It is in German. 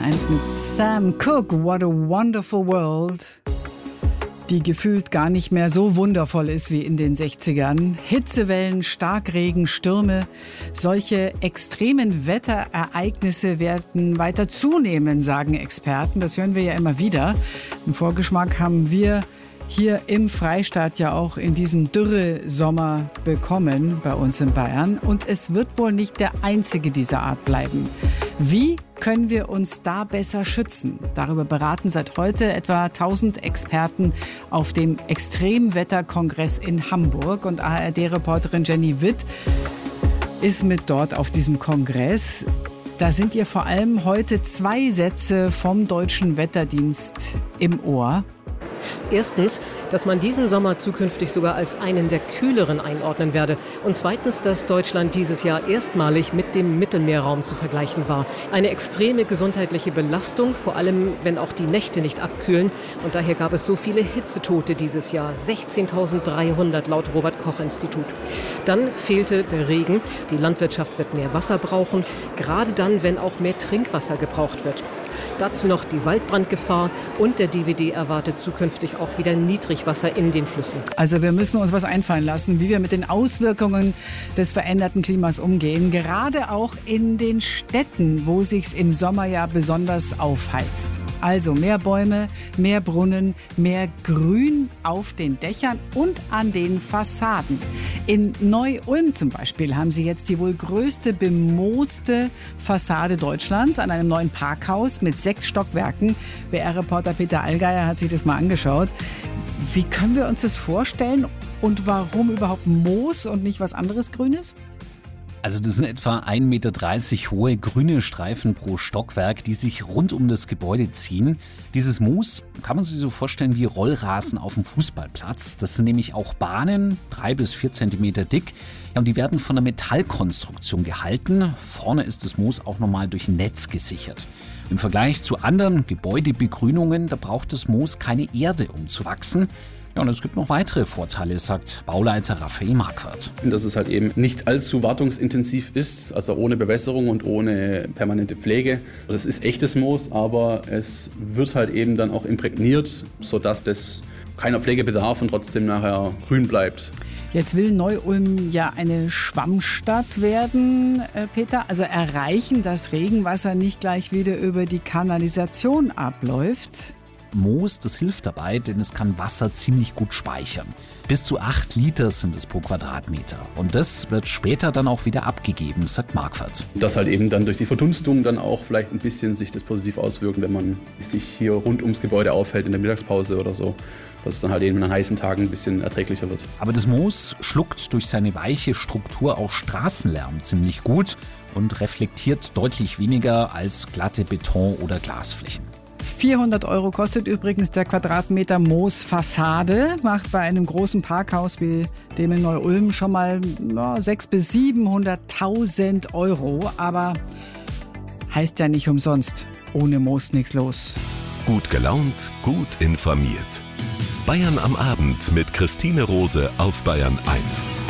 1 mit Sam Cooke, What a Wonderful World, die gefühlt gar nicht mehr so wundervoll ist wie in den 60ern. Hitzewellen, Starkregen, Stürme, solche extremen Wetterereignisse werden weiter zunehmen, sagen Experten. Das hören wir ja immer wieder. Einen Vorgeschmack haben wir hier im Freistaat ja auch in diesem Dürresommer bekommen bei uns in Bayern. Und es wird wohl nicht der einzige dieser Art bleiben. Wie können wir uns da besser schützen? Darüber beraten seit heute etwa 1000 Experten auf dem Extremwetterkongress in Hamburg. Und ARD-Reporterin Jenny Witt ist mit dort auf diesem Kongress. Da sind ihr vor allem heute 2 Sätze vom Deutschen Wetterdienst im Ohr. Erstens, dass man diesen Sommer zukünftig sogar als einen der kühleren einordnen werde. Und zweitens, dass Deutschland dieses Jahr erstmalig mit dem Mittelmeerraum zu vergleichen war. Eine extreme gesundheitliche Belastung, vor allem wenn auch die Nächte nicht abkühlen. Und daher gab es so viele Hitzetote dieses Jahr. 16.300 laut Robert-Koch-Institut. Dann fehlte der Regen. Die Landwirtschaft wird mehr Wasser brauchen. Gerade dann, wenn auch mehr Trinkwasser gebraucht wird. Dazu noch die Waldbrandgefahr und der DWD erwartet zukünftig auch wieder Niedrigwasser in den Flüssen. Also wir müssen uns was einfallen lassen, wie wir mit den Auswirkungen des veränderten Klimas umgehen. Gerade auch in den Städten, wo sich's im Sommer ja besonders aufheizt. Also mehr Bäume, mehr Brunnen, mehr Grün auf den Dächern und an den Fassaden. In Neu-Ulm zum Beispiel haben sie jetzt die wohl größte bemooste Fassade Deutschlands an einem neuen Parkhaus mit 6 Stockwerken. BR-Reporter Peter Allgeier hat sich das mal angeschaut. Wie können wir uns das vorstellen und warum überhaupt Moos und nicht was anderes Grünes? Also das sind etwa 1,30 Meter hohe grüne Streifen pro Stockwerk, die sich rund um das Gebäude ziehen. Dieses Moos kann man sich so vorstellen wie Rollrasen auf dem Fußballplatz. Das sind nämlich auch Bahnen, 3 bis 4 Zentimeter dick. Ja, und die werden von einer Metallkonstruktion gehalten. Vorne ist das Moos auch nochmal durch ein Netz gesichert. Im Vergleich zu anderen Gebäudebegrünungen, da braucht das Moos keine Erde, um zu wachsen. Ja, und es gibt noch weitere Vorteile, sagt Bauleiter Raphael Marquardt. Dass es halt eben nicht allzu wartungsintensiv ist, also ohne Bewässerung und ohne permanente Pflege. Das ist echtes Moos, aber es wird halt eben dann auch imprägniert, sodass das keiner Pflege bedarf und trotzdem nachher grün bleibt. Jetzt will Neu-Ulm ja eine Schwammstadt werden, Peter. Also erreichen, dass Regenwasser nicht gleich wieder über die Kanalisation abläuft. Moos, das hilft dabei, denn es kann Wasser ziemlich gut speichern. Bis zu 8 Liter sind es pro Quadratmeter. Und das wird später dann auch wieder abgegeben, sagt Marquardt. Dass halt eben dann durch die Verdunstung dann auch vielleicht ein bisschen sich das positiv auswirkt, wenn man sich hier rund ums Gebäude aufhält in der Mittagspause oder so. Dass es dann halt eben an heißen Tagen ein bisschen erträglicher wird. Aber das Moos schluckt durch seine weiche Struktur auch Straßenlärm ziemlich gut und reflektiert deutlich weniger als glatte Beton- oder Glasflächen. 400 € kostet übrigens der Quadratmeter Moosfassade. Macht bei einem großen Parkhaus wie dem in Neu-Ulm schon mal 600.000 bis 700.000 €. Aber heißt ja nicht umsonst, ohne Moos nichts los. Gut gelaunt, gut informiert. Bayern am Abend mit Christine Rose auf Bayern 1.